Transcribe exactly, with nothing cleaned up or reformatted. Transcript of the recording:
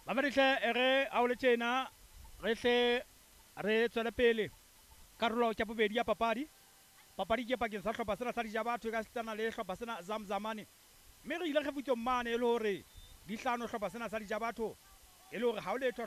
Mamadi hle re a o le tjena re hle re tswele pele karolo ya bobedi ya papadi papadi ke pakeng sa hlopha sena sa Dijabatho ka sitana le hlopha sena Zamzamane mme re ile re futsong mane e le hore di hlano hlopha sena sa Dijabatho e le hore ha o letho